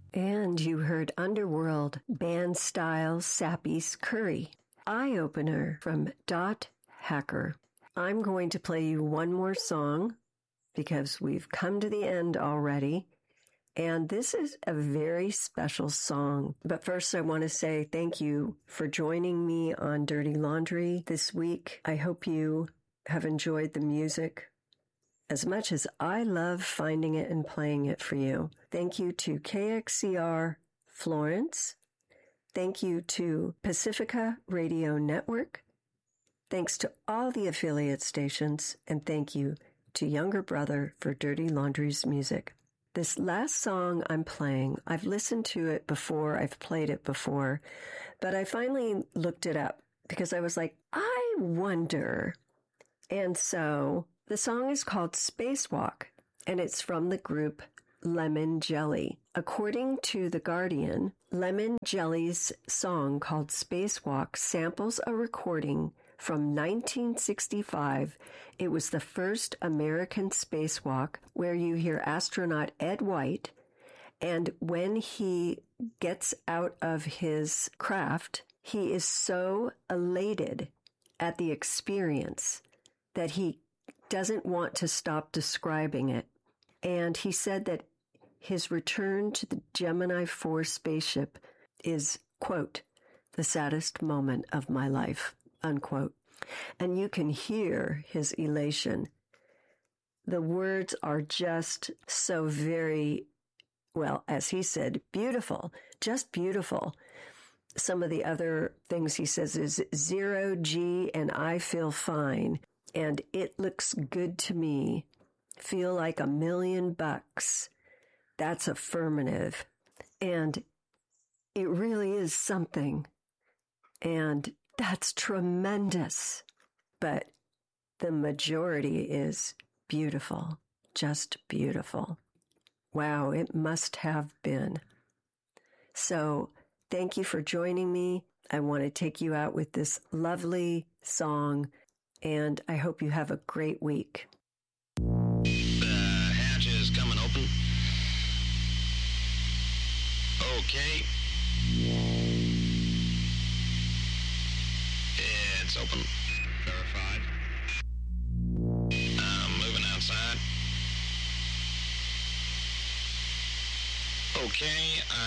And you heard Underworld, Band Style, Sappy's Curry. Eye Opener from Dot Hacker. I'm going to play you one more song because we've come to the end already. And this is a very special song. But first, I want to say thank you for joining me on Dirty Laundry this week. I hope you have enjoyed the music as much as I love finding it and playing it for you. Thank you to KXCR Florence. Thank you to Pacifica Radio Network. Thanks to all the affiliate stations. And thank you to Younger Brother for Dirty Laundry's music. This last song I'm playing, I've listened to it before, I've played it before, but I finally looked it up because I was like, I wonder. And so the song is called Spacewalk, and it's from the group Lemon Jelly. According to The Guardian, Lemon Jelly's song called Spacewalk samples a recording from 1965. It was the first American spacewalk where you hear astronaut Ed White, and when he gets out of his craft, he is so elated at the experience that he doesn't want to stop describing it. And he said that his return to the Gemini 4 spaceship is, quote, the saddest moment of my life, unquote. And you can hear his elation. The words are just so very, well, as he said, beautiful, just beautiful. Some of the other things he says is 0G and I feel fine. And it looks good to me. Feel like $1 million. That's affirmative. And it really is something. And that's tremendous. But the majority is beautiful. Just beautiful. Wow, it must have been. So thank you for joining me. I want to take you out with this lovely song. And I hope you have a great week. The hatch is coming open. Okay. It's open. Verified. I'm moving outside. Okay,